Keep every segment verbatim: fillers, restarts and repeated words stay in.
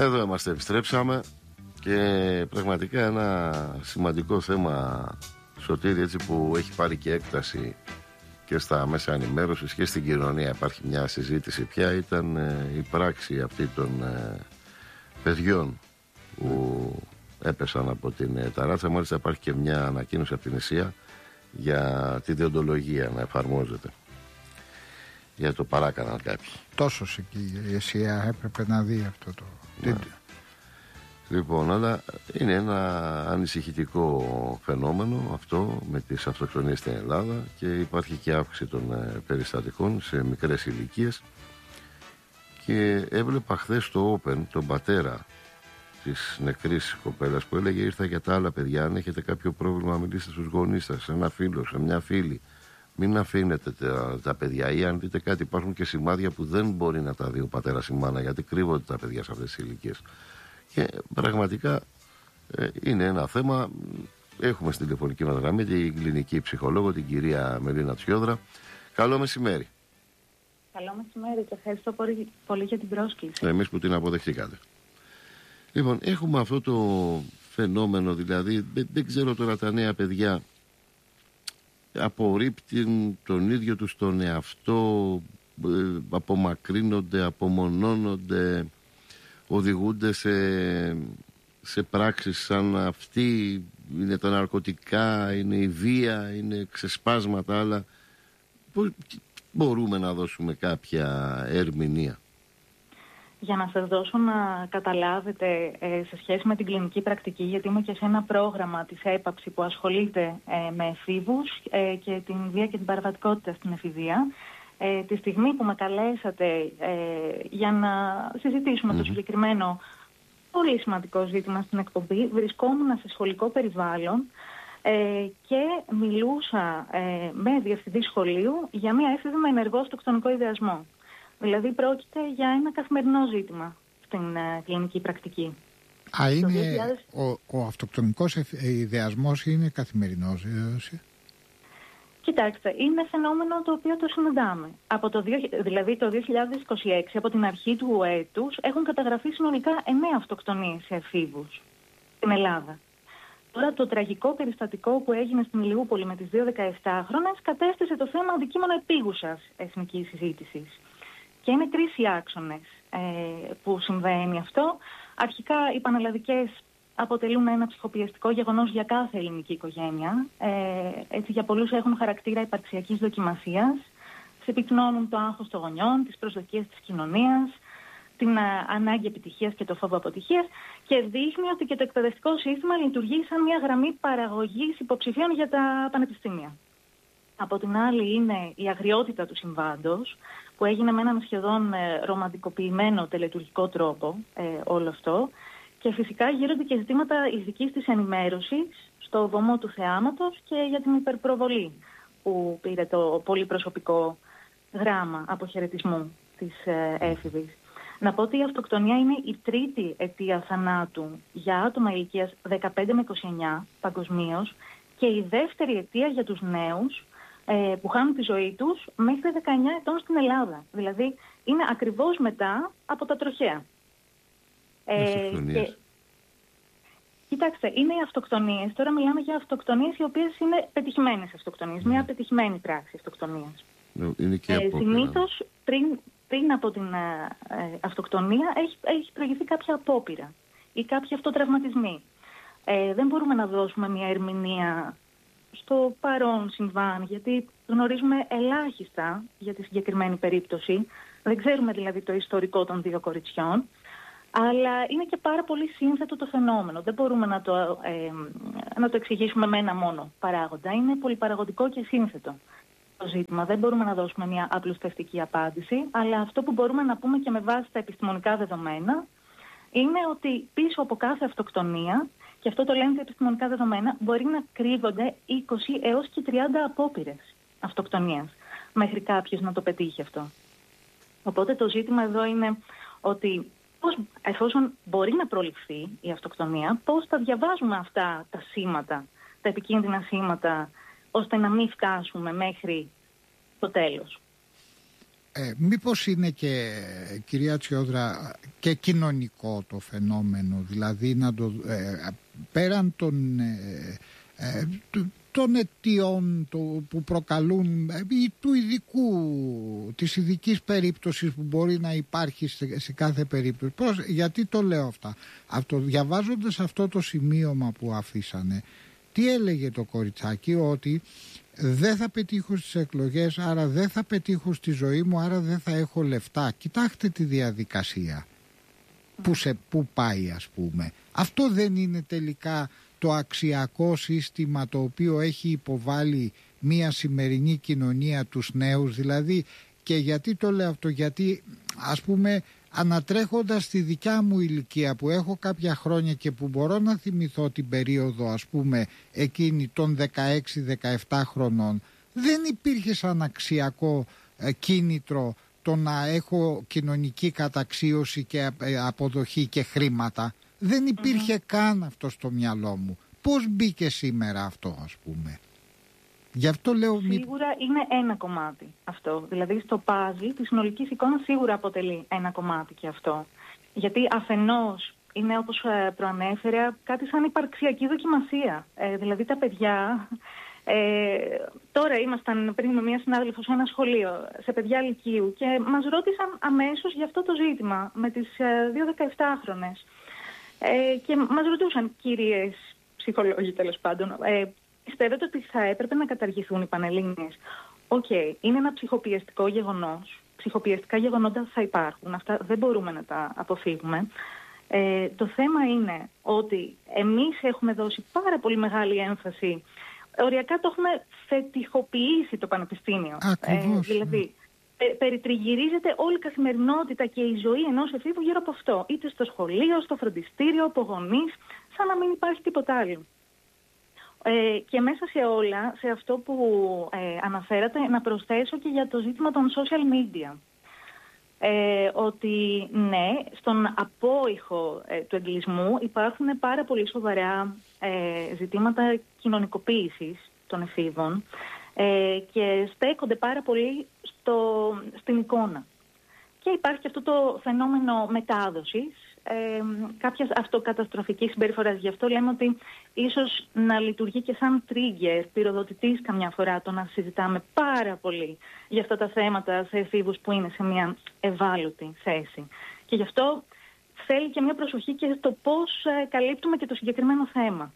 Εδώ είμαστε, επιστρέψαμε και πραγματικά ένα σημαντικό θέμα, Σωτήρη, έτσι, που έχει πάρει και έκταση και στα μέσα ενημέρωσης και στην κοινωνία. Υπάρχει μια συζήτηση πια, ήταν ε, η πράξη αυτή των ε, παιδιών που έπεσαν από την ε, ταράτσα. Μάλιστα υπάρχει και μια ανακοίνωση από την ΕΣΥΑ για τη διοντολογία να εφαρμόζεται. Για το παράκαναν κάποιοι. Τόσο εκεί η ΕΣΥΑ έπρεπε να δει αυτό το... Ναι. Λοιπόν, αλλά είναι ένα ανησυχητικό φαινόμενο αυτό με τις αυτοκτονίες στην Ελλάδα και υπάρχει και αύξηση των ε, περιστατικών σε μικρές ηλικίες. Και έβλεπα χθες στο Open τον πατέρα της νεκρής κοπέλας που έλεγε: ήρθα για τα άλλα παιδιά, αν έχετε κάποιο πρόβλημα μιλήστε στους γονείς σας, σε ένα φίλο, σε μια φίλη. Μην αφήνετε τα, τα παιδιά, ή αν δείτε κάτι, υπάρχουν και σημάδια που δεν μπορεί να τα δει ο πατέρας ή η μάνα, γιατί κρύβονται τα παιδιά σε αυτές τις ηλικίες. Και πραγματικά ε, είναι ένα θέμα. Έχουμε στην τηλεφωνική μας γραμμή την κλινική ψυχολόγο, την κυρία Μελίνα Τσιόδρα. Καλό μεσημέρι. Καλό μεσημέρι και ευχαριστώ πολύ, πολύ για την πρόσκληση. Εμείς που την αποδεχτήκατε. Λοιπόν, έχουμε αυτό το φαινόμενο, δηλαδή δεν, δεν ξέρω τώρα, τα νέα παιδιά απορρίπτουν τον ίδιο τους τον εαυτό, ε, απομακρύνονται, απομονώνονται, οδηγούνται σε, σε πράξεις σαν αυτή, είναι τα ναρκωτικά, είναι η βία, είναι ξεσπάσματα, αλλά πώς μπορούμε να δώσουμε κάποια ερμηνεία? Για να σας δώσω να καταλάβετε ε, σε σχέση με την κλινική πρακτική, γιατί είμαι και σε ένα πρόγραμμα της ΕΠΑψη που ασχολείται ε, με εφήβους ε, και την βία και την παραβατικότητα στην εφηβεία. Ε, τη στιγμή που με καλέσατε ε, για να συζητήσουμε mm-hmm. το συγκεκριμένο πολύ σημαντικό ζήτημα στην εκπομπή, βρισκόμουν σε σχολικό περιβάλλον ε, και μιλούσα ε, με διευθυντή σχολείου για μια έφηβη με ενεργό αυτοκτονικό ιδεασμό. Δηλαδή πρόκειται για ένα καθημερινό ζήτημα στην ε, κλινική πρακτική. Α, είναι δύο χιλιάδες... ο, ο αυτοκτονικός ιδεασμός είναι καθημερινός? Κοιτάξτε, είναι φαινόμενο το οποίο το συναντάμε. Από το, δηλαδή το δύο χιλιάδες είκοσι έξι, από την αρχή του έτους, έχουν καταγραφεί συνολικά εννέα αυτοκτονίες σε εφήβους στην Ελλάδα. Τώρα το τραγικό περιστατικό που έγινε στην Ηλιούπολη με τις δύο δεκαεπτάχρονες κατέστησε το θέμα αντικείμενο επίγουσας εθνικής συζήτησης. Και είναι τρεις οι άξονες ε, που συμβαίνει αυτό. Αρχικά οι πανελλαδικές αποτελούν ένα ψυχοπιεστικό γεγονός για κάθε ελληνική οικογένεια. Ε, έτσι για πολλούς έχουν χαρακτήρα υπαρξιακής δοκιμασίας. Συμπυκνώνουν το άγχος των γονιών, τις προσδοκίες της κοινωνίας, την α, ανάγκη επιτυχίας και το φόβο αποτυχίας και δείχνει ότι και το εκπαιδευτικό σύστημα λειτουργεί σαν μια γραμμή παραγωγής υποψηφίων για τα πανεπιστήμια. Από την άλλη είναι η αγριότητα του συμβάντος, που έγινε με έναν σχεδόν ε, ρομαντικοποιημένο τελετουργικό τρόπο ε, όλο αυτό. Και φυσικά γύρονται και ζητήματα ηθικής της ενημέρωσης στο βωμό του θεάματος και για την υπερπροβολή που πήρε το πολύ προσωπικό γράμμα αποχαιρετισμού της ε, έφηβης. Να πω ότι η αυτοκτονία είναι η τρίτη αιτία θανάτου για άτομα ηλικίας δεκαπέντε με είκοσι εννιά παγκοσμίως και η δεύτερη αιτία για τους νέους ε, που χάνουν τη ζωή τους μέχρι δεκαεννιά ετών στην Ελλάδα. Δηλαδή είναι ακριβώς μετά από τα τροχαία. Ε, και... Κοιτάξτε, είναι οι αυτοκτονίες. Τώρα μιλάμε για αυτοκτονίες οι οποίες είναι πετυχημένες αυτοκτονίες. Mm. Μια πετυχημένη πράξη αυτοκτονίας. Είναι και ε, συνήθως πριν, πριν από την ε, αυτοκτονία έχει, έχει προηγηθεί κάποια απόπειρα ή κάποιοι αυτοτραυματισμοί. Ε, δεν μπορούμε να δώσουμε μια ερμηνεία στο παρόν συμβάν, γιατί γνωρίζουμε ελάχιστα για τη συγκεκριμένη περίπτωση. Δεν ξέρουμε δηλαδή το ιστορικό των δύο κοριτσιών. Αλλά είναι και πάρα πολύ σύνθετο το φαινόμενο. Δεν μπορούμε να το, ε, να το εξηγήσουμε με ένα μόνο παράγοντα. Είναι πολυπαραγωγικό και σύνθετο το ζήτημα. Δεν μπορούμε να δώσουμε μια απλουστευτική απάντηση. Αλλά αυτό που μπορούμε να πούμε και με βάση τα επιστημονικά δεδομένα είναι ότι πίσω από κάθε αυτοκτονία, και αυτό το λένε τα επιστημονικά δεδομένα, μπορεί να κρύβονται είκοσι έως και τριάντα απόπειρες αυτοκτονίας μέχρι κάποιος να το πετύχει αυτό. Οπότε το ζήτημα εδώ είναι ότι πώς, εφόσον μπορεί να προληφθεί η αυτοκτονία, πώς θα διαβάζουμε αυτά τα σήματα, τα επικίνδυνα σήματα, ώστε να μην φτάσουμε μέχρι το τέλος. Ε, μήπως είναι και, κυρία Τσιόδρα, και κοινωνικό το φαινόμενο, δηλαδή να το, ε, πέραν των, ε, ε, των αιτιών το, που προκαλούν ή του ειδικού, της ειδικής περίπτωσης που μπορεί να υπάρχει σε, σε κάθε περίπτωση. Πώς, γιατί το λέω αυτά? Αυτό, διαβάζοντας αυτό το σημείωμα που αφήσανε, τι έλεγε το κοριτσάκι? Ότι δεν θα πετύχω στις εκλογές, άρα δεν θα πετύχω στη ζωή μου, άρα δεν θα έχω λεφτά. Κοιτάξτε τη διαδικασία που, σε, που πάει, ας πούμε. Αυτό δεν είναι τελικά το αξιακό σύστημα το οποίο έχει υποβάλει μια σημερινή κοινωνία τους νέους? Δηλαδή, και γιατί το λέω αυτό? Γιατί, ας πούμε, ανατρέχοντας τη δικιά μου ηλικία που έχω κάποια χρόνια και που μπορώ να θυμηθώ την περίοδο, ας πούμε, εκείνη των δεκαέξι δεκαεπτά χρονών, δεν υπήρχε σαν αξιακό ε, κίνητρο το να έχω κοινωνική καταξίωση και αποδοχή και χρήματα. Δεν υπήρχε mm-hmm. καν αυτό στο μυαλό μου. Πώς μπήκε σήμερα αυτό, ας πούμε? Γι' αυτό λέω... Σίγουρα μη... είναι ένα κομμάτι αυτό. Δηλαδή στο πάζλ της συνολικής εικόνας σίγουρα αποτελεί ένα κομμάτι και αυτό. Γιατί αφενός είναι, όπως προανέφερα, κάτι σαν υπαρξιακή δοκιμασία. Ε, δηλαδή τα παιδιά... Ε, τώρα ήμασταν πριν με μια συνάδελφο σε ένα σχολείο, σε παιδιά λυκείου, και μας ρώτησαν αμέσως για αυτό το ζήτημα με τις ε, δύο δεκαεπτάχρονες. Ε, και μας ρωτούσαν, κυρίες ψυχολόγοι τέλος πάντων, ε, πιστεύετε ότι θα έπρεπε να καταργηθούν οι Πανελλήνιες? Οκ, okay, είναι ένα ψυχοπιεστικό γεγονός. Ψυχοπιεστικά γεγονότα θα υπάρχουν. Αυτά δεν μπορούμε να τα αποφύγουμε. Ε, το θέμα είναι ότι εμείς έχουμε δώσει πάρα πολύ μεγάλη έμφαση. Οριακά το έχουμε φετιχοποιήσει το πανεπιστήμιο. Ακριβώς. Ε, δηλαδή, πε, περιτριγυρίζεται όλη η καθημερινότητα και η ζωή ενός εφήβου γύρω από αυτό. Είτε στο σχολείο, στο φροντιστήριο, από γονείς, σαν να μην υπάρχει τίποτα άλλο. Ε, και μέσα σε όλα, σε αυτό που ε, αναφέρατε, να προσθέσω και για το ζήτημα των social media. Ε, ότι ναι, στον απόϊχο ε, του εγκλισμού υπάρχουν πάρα πολύ σοβαρά ε, ζητήματα κοινωνικοποίησης των εφήβων ε, και στέκονται πάρα πολύ στο, στην εικόνα. Και υπάρχει αυτό το φαινόμενο μετάδοσης, ε, κάποιας αυτοκαταστροφικής συμπεριφοράς. Γι' αυτό λέμε ότι ίσως να λειτουργεί και σαν trigger, πυροδοτητής καμιά φορά, το να συζητάμε πάρα πολύ για αυτά τα θέματα σε εφήβους που είναι σε μια ευάλωτη θέση. Και γι' αυτό θέλει και μια προσοχή και στο πώς ε, καλύπτουμε και το συγκεκριμένο θέμα.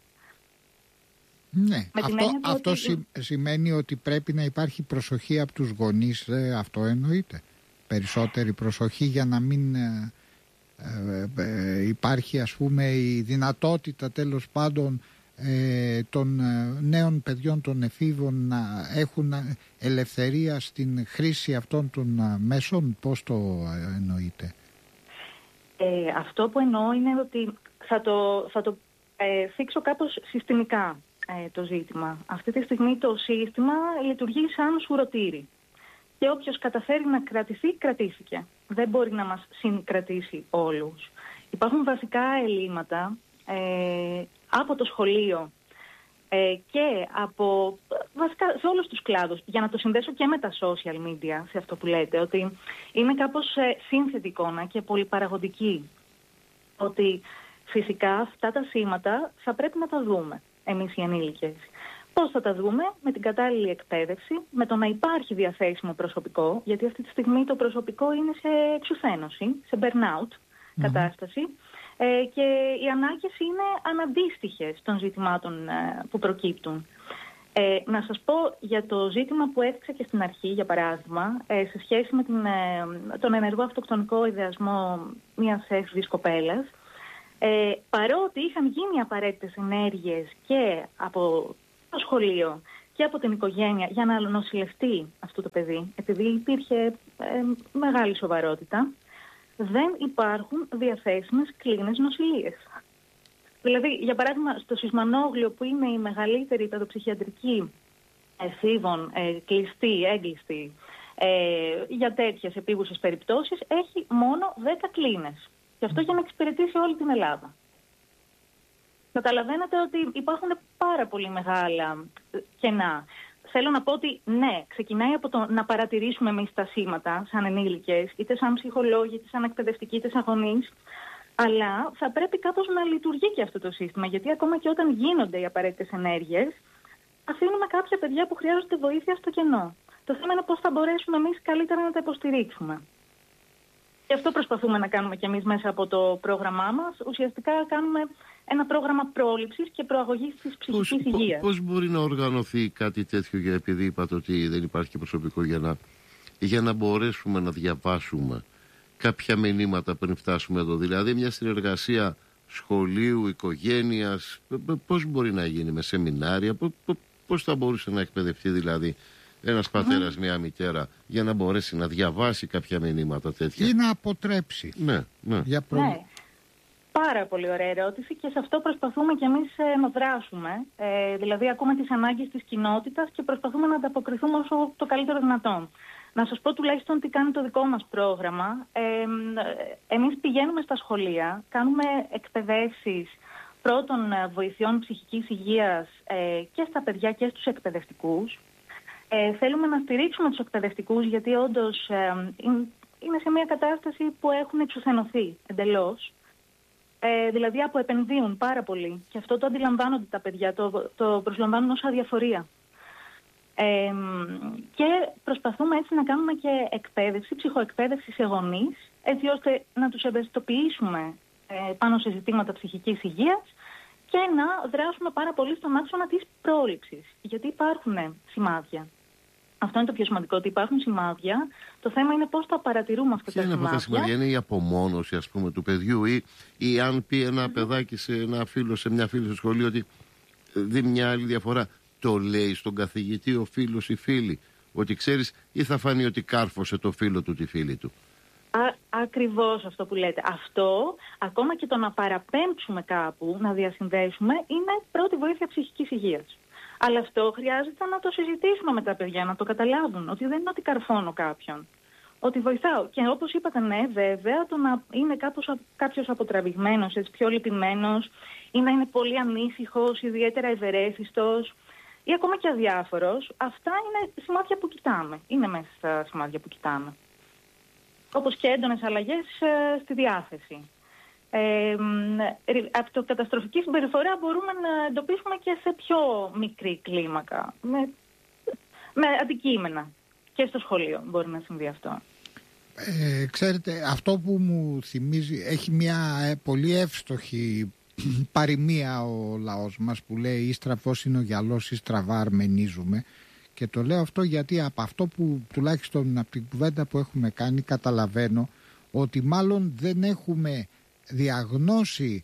Ναι, αυτό, αυτό ότι... σημαίνει ότι πρέπει να υπάρχει προσοχή από τους γονείς, ε, αυτό εννοείται. Περισσότερη προσοχή για να μην ε, ε, ε, υπάρχει, ας πούμε, η δυνατότητα τέλος πάντων ε, των ε, νέων παιδιών, των εφήβων, να έχουν ελευθερία στην χρήση αυτών των ε, μέσων. Πώς το ε, εννοείτε? Ε, αυτό που εννοώ είναι ότι θα το, θα το ε, θίξω κάπως συστημικά ε, το ζήτημα. Αυτή τη στιγμή το σύστημα λειτουργεί σαν σουρωτήρι. Και όποιος καταφέρει να κρατηθεί, κρατήθηκε. Δεν μπορεί να μας συγκρατήσει όλους. Υπάρχουν βασικά ελλείμματα ε, από το σχολείο ε, και από βασικά σε όλους τους κλάδους. Για να το συνδέσω και με τα social media, σε αυτό που λέτε, ότι είναι κάπως ε, σύνθετη εικόνα και πολυπαραγωγική. Ότι φυσικά αυτά τα σήματα θα πρέπει να τα δούμε εμείς οι ενήλικες. Πώς θα τα δούμε? Με την κατάλληλη εκπαίδευση, με το να υπάρχει διαθέσιμο προσωπικό, γιατί αυτή τη στιγμή το προσωπικό είναι σε εξουθένωση, σε burnout mm-hmm. κατάσταση ε, και οι ανάγκες είναι αναντίστοιχες των ζητημάτων ε, που προκύπτουν. Ε, να σας πω για το ζήτημα που έθιξα και στην αρχή, για παράδειγμα, ε, σε σχέση με την, ε, τον ενεργό αυτοκτονικό ιδεασμό μιας έφηβης κοπέλας. Ε, παρότι είχαν γίνει απαραίτητες ενέργειες και από το σχολείο και από την οικογένεια για να νοσηλευτεί αυτό το παιδί, επειδή υπήρχε ε, μεγάλη σοβαρότητα, δεν υπάρχουν διαθέσιμες κλίνες νοσηλείες. Δηλαδή, για παράδειγμα, στο Σισμανόγλιο, που είναι η μεγαλύτερη παιδοψυχιατρική εφήβων, ε, κλειστή, έγκλειστη, ε, για τέτοιες επίγουσες περιπτώσεις, έχει μόνο δέκα κλίνες. Και αυτό για να εξυπηρετήσει όλη την Ελλάδα. Καταλαβαίνετε ότι υπάρχουν πάρα πολύ μεγάλα κενά. θέλω να πω ότι ναι, ξεκινάει από το να παρατηρήσουμε εμείς τα σήματα σαν ενήλικες, είτε σαν ψυχολόγοι, είτε σαν εκπαιδευτικοί, είτε σαν γονείς, αλλά θα πρέπει κάπως να λειτουργεί και αυτό το σύστημα, γιατί ακόμα και όταν γίνονται οι απαραίτητες ενέργειες, αφήνουμε κάποια παιδιά που χρειάζονται βοήθεια στο κενό. Το θέμα είναι πώς θα μπορέσουμε εμείς καλύτερα να τα υποστηρίξουμε. Και αυτό προσπαθούμε να κάνουμε κι εμείς μέσα από το πρόγραμμά μας. Ουσιαστικά κάνουμε ένα πρόγραμμα πρόληψης και προαγωγής της ψυχικής πώς, υγείας. Πώς μπορεί να οργανωθεί κάτι τέτοιο, για, επειδή είπατε ότι δεν υπάρχει και προσωπικό, για να, για να μπορέσουμε να διαβάσουμε κάποια μηνύματα πριν φτάσουμε εδώ? Δηλαδή μια συνεργασία σχολείου, οικογένειας, πώς μπορεί να γίνει, με σεμινάρια, πώς θα μπορούσε να εκπαιδευτεί δηλαδή ένας πατέρας, mm. μια μητέρα, για να μπορέσει να διαβάσει κάποια μηνύματα τέτοια ή να αποτρέψει? Ναι, ναι. Για προ... ναι. Πάρα πολύ ωραία ερώτηση, και σε αυτό προσπαθούμε κι εμείς ε, να δράσουμε. Ε, δηλαδή ακούμε τις ανάγκες της κοινότητας και προσπαθούμε να ανταποκριθούμε όσο το καλύτερο δυνατόν. Να σας πω τουλάχιστον τι κάνει το δικό μας πρόγραμμα. Ε, εμείς πηγαίνουμε στα σχολεία, κάνουμε εκπαιδεύσεις πρώτων βοηθειών ψυχικής υγείας ε, και στα παιδιά και στους εκπαιδευτικούς. Ε, θέλουμε να στηρίξουμε τους εκπαιδευτικούς, γιατί όντως ε, είναι σε μια κατάσταση που έχουν εξουθενωθεί εντελώς. Ε, δηλαδή αποεπενδύουν πάρα πολύ, και αυτό το αντιλαμβάνονται τα παιδιά, το, το προσλαμβάνουν ως αδιαφορία. Ε, και προσπαθούμε έτσι να κάνουμε και εκπαίδευση, ψυχοεκπαίδευση σε γονείς, έτσι ώστε να τους ευαισθητοποιήσουμε ε, πάνω σε ζητήματα ψυχικής υγείας και να δράσουμε πάρα πολύ στον άξονα της πρόληψης, γιατί υπάρχουν σημάδια. Αυτό είναι το πιο σημαντικό, ότι υπάρχουν σημάδια. Το θέμα είναι πώς θα παρατηρούμε αυτά τα σημάδια. Τα σημάδια είναι η απομόνωση, ας πούμε, του παιδιού, ή, ή αν πει ένα mm-hmm. παιδάκι σε ένα φίλο, σε μια φίλη στο σχολείο, ότι δει μια άλλη διαφορά, το λέει στον καθηγητή ο φίλος ή φίλη, ότι ξέρεις, ή θα φανεί ότι κάρφωσε το φίλο του τη φίλη του? Α, ακριβώς αυτό που λέτε. Αυτό, ακόμα και το να παραπέμψουμε κάπου, να διασυνδέσουμε, είναι πρώτη βοήθεια ψυχικής υγείας. Αλλά αυτό χρειάζεται να το συζητήσουμε με τα παιδιά, να το καταλάβουν, ότι δεν είναι ότι καρφώνω κάποιον, ότι βοηθάω. Και όπως είπατε, ναι, βέβαια, το να είναι κάπως, κάποιος αποτραβηγμένος, έτσι, πιο λυπημένος, ή να είναι πολύ ανήσυχος, ιδιαίτερα ευερέθιστος, ή ακόμα και αδιάφορος, αυτά είναι σημάδια που κοιτάμε. Είναι μέσα στα σημάδια που κοιτάμε. Όπως και έντονες αλλαγές ε, στη διάθεση. Ε, αυτοκαταστροφική συμπεριφορά μπορούμε να εντοπίσουμε και σε πιο μικρή κλίμακα, με, με αντικείμενα, και στο σχολείο μπορεί να συμβεί αυτό. Ε, ξέρετε, αυτό που μου θυμίζει, έχει μια ε, πολύ εύστοχη παροιμία ο λαός μας που λέει «Ή στραβός είναι ο γυαλός, ή στραβά αρμενίζουμε». Και το λέω αυτό γιατί από αυτό που τουλάχιστον από την κουβέντα που έχουμε κάνει καταλαβαίνω ότι μάλλον δεν έχουμε διαγνώσει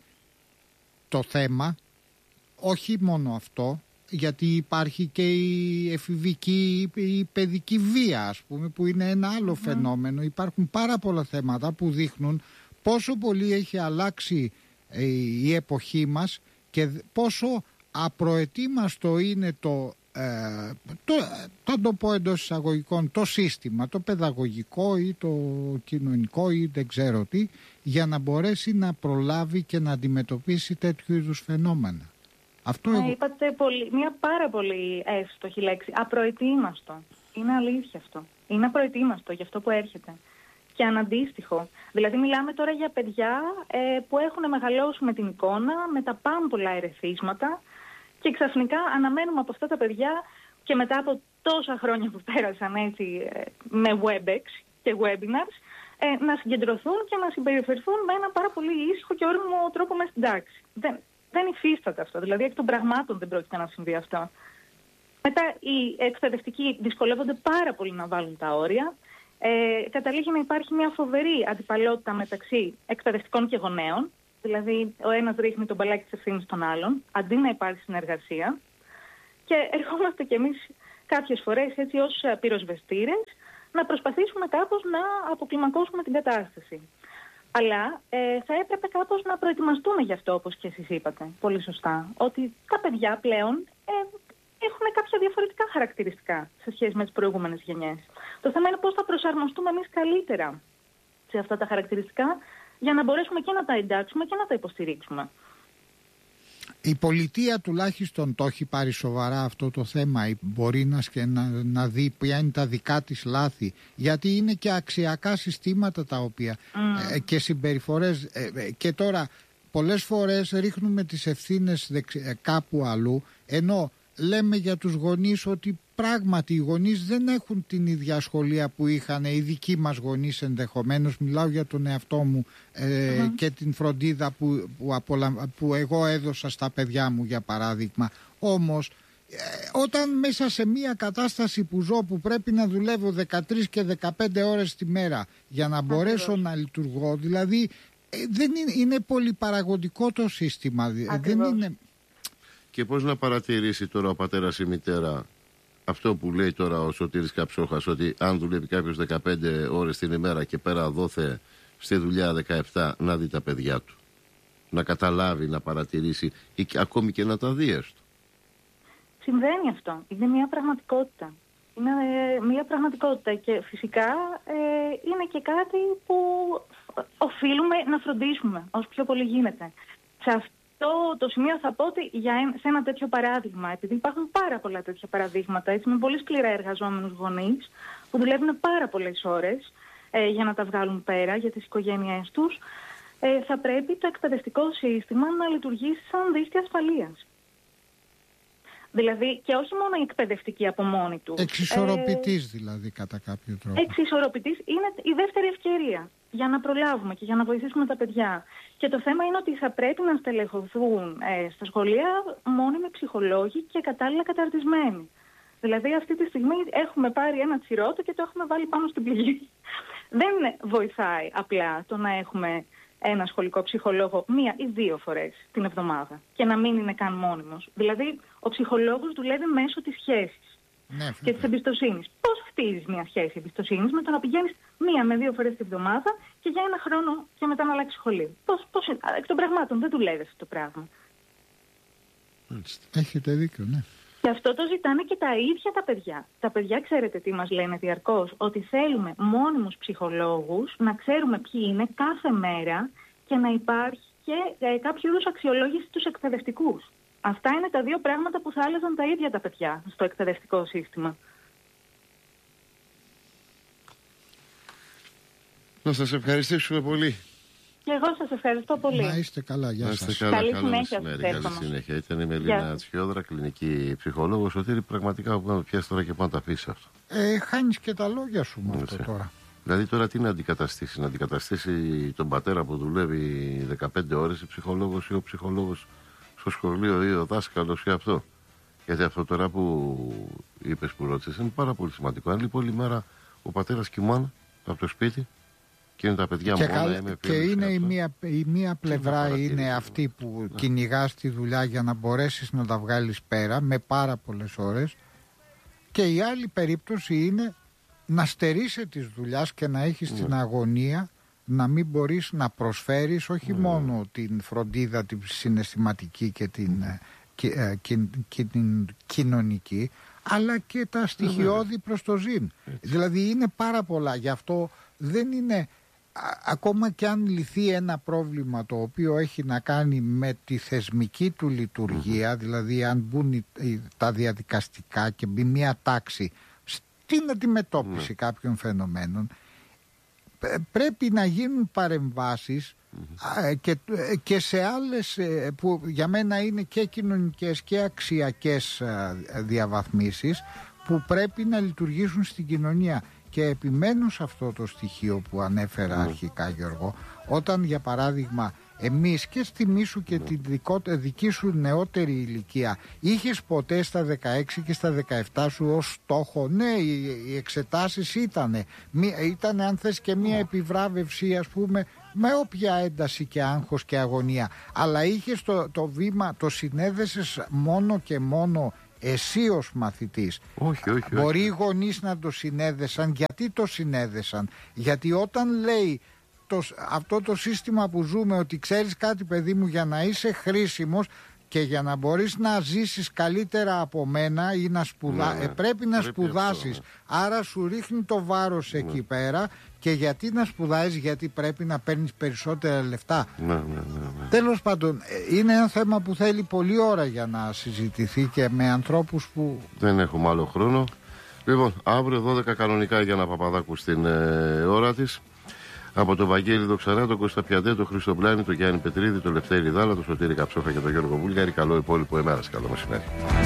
το θέμα, όχι μόνο αυτό, γιατί υπάρχει και η εφηβική, η παιδική βία, ας πούμε, που είναι ένα άλλο mm-hmm. φαινόμενο. Υπάρχουν πάρα πολλά θέματα που δείχνουν πόσο πολύ έχει αλλάξει ε, η εποχή μας και πόσο απροετοίμαστο είναι το, ε, το, το, το πω εντός εισαγωγικών, το σύστημα, το παιδαγωγικό ή το κοινωνικό ή δεν ξέρω τι, για να μπορέσει να προλάβει και να αντιμετωπίσει τέτοιου είδους φαινόμενα. Αυτό ε, εγώ... Είπατε πολύ, μια πάρα πολύ εύστοχη λέξη. Απροετοίμαστο. Είναι αλήθεια αυτό. Είναι απροετοίμαστο για αυτό που έρχεται. Και αναντίστοιχο. Δηλαδή μιλάμε τώρα για παιδιά ε, που έχουν μεγαλώσει με την εικόνα, με τα πάμπολα ερεθίσματα, και ξαφνικά αναμένουμε από αυτά τα παιδιά, και μετά από τόσα χρόνια που πέρασαν έτσι ε, με WebEx και webinars, ε, να συγκεντρωθούν και να συμπεριφερθούν με ένα πάρα πολύ ήσυχο και όριμο τρόπο μέσα στην τάξη. Δεν, δεν υφίσταται αυτό. Δηλαδή εκ των πραγμάτων δεν πρόκειται να συμβεί αυτό. Μετά οι εκπαιδευτικοί δυσκολεύονται πάρα πολύ να βάλουν τα όρια. Ε, καταλήγει να υπάρχει μια φοβερή αντιπαλότητα μεταξύ εκπαιδευτικών και γονέων. Δηλαδή ο ένας ρίχνει τον μπαλάκι της ευθύνης στον άλλον, αντί να υπάρχει συνεργασία. Και ερχόμαστε κι εμείς κάποιες φορές έτσι ως πυροσβεστήρες να προσπαθήσουμε κάπως να αποκλιμακώσουμε την κατάσταση. Αλλά ε, θα έπρεπε κάπως να προετοιμαστούμε γι' αυτό, όπως και εσείς είπατε πολύ σωστά, ότι τα παιδιά πλέον ε, έχουν κάποια διαφορετικά χαρακτηριστικά σε σχέση με τις προηγούμενες γενιές. Το θέμα είναι πώς θα προσαρμοστούμε εμείς καλύτερα σε αυτά τα χαρακτηριστικά, για να μπορέσουμε και να τα εντάξουμε και να τα υποστηρίξουμε. Η πολιτεία τουλάχιστον το έχει πάρει σοβαρά αυτό το θέμα, μπορεί να, να, να δει ποια είναι τα δικά της λάθη, γιατί είναι και αξιακά συστήματα τα οποία mm. ε, και συμπεριφορές ε, ε, και τώρα πολλές φορές ρίχνουμε τις ευθύνες δεξι, ε, κάπου αλλού, ενώ λέμε για τους γονείς ότι πράγματι οι γονείς δεν έχουν την ίδια σχολεία που είχαν οι δικοί μας γονείς ενδεχομένως. Μιλάω για τον εαυτό μου ε, mm-hmm. και την φροντίδα που, που, απολα... που εγώ έδωσα στα παιδιά μου για παράδειγμα. Όμως ε, όταν μέσα σε μια κατάσταση που ζω, που πρέπει να δουλεύω δεκατρείς και δεκαπέντε ώρες τη μέρα για να μπορέσω να λειτουργώ, δηλαδή ε, δεν είναι, είναι πολυπαραγωγικό το σύστημα. Δεν είναι... Και πώς να παρατηρήσει τώρα ο πατέρας ή η μητέρα αυτό που λέει τώρα ο Σωτήρης Καψόχας, ότι αν δουλεύει κάποιος δεκαπέντε ώρες την ημέρα και πέρα δόθε στη δουλειά δεκαεπτά, να δει τα παιδιά του, να καταλάβει, να παρατηρήσει ή και, ακόμη και να τα δει έστω. Συμβαίνει αυτό. Είναι μια πραγματικότητα. Είναι ε, μια πραγματικότητα και φυσικά ε, είναι και κάτι που οφείλουμε να φροντίσουμε όσο πιο πολύ γίνεται. Σε αυτό το σημείο θα πω ότι για ένα, σε ένα τέτοιο παράδειγμα, επειδή υπάρχουν πάρα πολλά τέτοια παραδείγματα, έτσι, με πολύ σκληρά εργαζόμενους γονείς που δουλεύουν πάρα πολλές ώρες ε, για να τα βγάλουν πέρα για τις οικογένειές τους, ε, θα πρέπει το εκπαιδευτικό σύστημα να λειτουργήσει σαν δίκτυο ασφαλείας. Δηλαδή και όχι μόνο η εκπαιδευτική από μόνη του. Εξισορροπητής ε, δηλαδή κατά κάποιο τρόπο. Εξισορροπητής είναι η δεύτερη ευκαιρία για να προλάβουμε και για να βοηθήσουμε τα παιδιά. Και το θέμα είναι ότι θα πρέπει να στελεχωθούν ε, στα σχολεία μόνιμοι ψυχολόγοι και κατάλληλα καταρτισμένοι. Δηλαδή αυτή τη στιγμή έχουμε πάρει ένα τσιρότο και το έχουμε βάλει πάνω στην πληγή. Δεν βοηθάει απλά το να έχουμε ένα σχολικό ψυχολόγο μία ή δύο φορές την εβδομάδα και να μην είναι καν μόνιμος. Δηλαδή ο ψυχολόγος δουλεύει μέσω της σχέσης. Ναι, και της εμπιστοσύνης. Πώς χτίζεις μια σχέση εμπιστοσύνης? Με το να πηγαίνεις μία με δύο φορές την εβδομάδα και για ένα χρόνο και μετά να αλλάξει σχολείο. Πώς, πώς, εκ των πραγμάτων δεν δουλεύει αυτό το πράγμα. Έχετε δίκιο, ναι. Και αυτό το ζητάνε και τα ίδια τα παιδιά. Τα παιδιά ξέρετε τι μας λένε διαρκώς? Ότι θέλουμε μόνιμους ψυχολόγους, να ξέρουμε ποιοι είναι κάθε μέρα και να υπάρχει και ε, κάποιο είδους αξιολόγηση στους εκπαιδευτικούς. Αυτά είναι τα δύο πράγματα που θα άλλαζαν τα ίδια τα παιδιά στο εκπαιδευτικό σύστημα. Να σας ευχαριστήσουμε πολύ. Και εγώ σας ευχαριστώ πολύ. Να είστε καλά, γεια σας. Καλά, καλή καλό συνέχεια. Καλή συνέχεια. Ήταν η Μελίνα Τσιόδρα, κλινική ψυχολόγος. Ότι πραγματικά που να το πιάσει τώρα και πάνω τα πεις αυτό. Ε, χάνεις και τα λόγια σου με αυτό τώρα. Δηλαδή τώρα τι να αντικαταστήσει? Να αντικαταστήσει τον πατέρα που δουλεύει δεκαπέντε ώρες, η ψυχολόγος ή ο ψυχολόγος στο σχολείο ή ο δάσκαλος ή αυτό? Γιατί αυτό τώρα που είπες, που ρώτησες, είναι πάρα πολύ σημαντικό. Αν λοιπόν όλη μέρα ο πατέρας κοιμάται από το σπίτι και είναι τα παιδιά και, μόνα, καλ... και είναι η μία, η μία πλευρά είναι αυτή που ναι. κυνηγάς τη δουλειά για να μπορέσεις να τα βγάλεις πέρα με πάρα πολλές ώρες, και η άλλη περίπτωση είναι να στερείσαι της δουλειάς και να έχεις ναι. την αγωνία να μην μπορείς να προσφέρεις όχι mm. μόνο την φροντίδα, την συναισθηματική και την, mm. και, ε, και, και την κοινωνική, αλλά και τα στοιχειώδη mm. προς το ζήν. Έτσι. Δηλαδή είναι πάρα πολλά. Γι' αυτό δεν είναι, α, ακόμα και αν λυθεί ένα πρόβλημα το οποίο έχει να κάνει με τη θεσμική του λειτουργία, mm. δηλαδή αν μπουν τα διαδικαστικά και μπει μια τάξη στην αντιμετώπιση mm. κάποιων φαινομένων, πρέπει να γίνουν παρεμβάσεις mm-hmm. και, και σε άλλες που για μένα είναι και κοινωνικές και αξιακές διαβαθμίσεις που πρέπει να λειτουργήσουν στην κοινωνία. Και επιμένω σε αυτό το στοιχείο που ανέφερα mm. αρχικά, Γιώργο, όταν για παράδειγμα εμείς και στη μίσου και mm. τη δικό, δική σου νεότερη ηλικία είχες ποτέ στα δεκαέξι και στα δεκαεπτά σου ως στόχο? Ναι, οι, οι εξετάσεις ήτανε, ήταν αν θες και μία επιβράβευση, ας πούμε, με όποια ένταση και άγχος και αγωνία, αλλά είχες το, το βήμα, το συνέδεσες μόνο και μόνο εσύ ως μαθητής? Όχι, όχι, όχι. Μπορεί οι γονείς να το συνέδεσαν. Γιατί το συνέδεσαν? Γιατί όταν λέει το, αυτό το σύστημα που ζούμε, ότι ξέρεις κάτι παιδί μου, για να είσαι χρήσιμος και για να μπορείς να ζήσεις καλύτερα από μένα ή να σπουδά... ναι, ε, πρέπει να πρέπει σπουδάσεις αυτό, ναι. Άρα σου ρίχνει το βάρος ναι. εκεί πέρα. Και γιατί να σπουδάζεις? Γιατί πρέπει να παίρνεις περισσότερα λεφτά. Ναι, ναι, ναι, ναι. Τέλος πάντων, είναι ένα θέμα που θέλει πολλή ώρα για να συζητηθεί και με ανθρώπους που... Δεν έχουμε άλλο χρόνο. Λοιπόν, αύριο δώδεκα κανονικά για ένα Παπαδάκου στην ε, ώρα της. Από τον Βαγγέλη Δοξαρά, τον Κώστα Πιαντέ, τον Χρήστο Μπλάνη, τον Γιάννη Πετρίδη, τον Λευτέρη Δάλα, τον Σωτήρη Καψόφα και τον Γιώργο Βούλγαρη. Καλό υπόλοιπο ημέρας. Καλό μεσημέρι.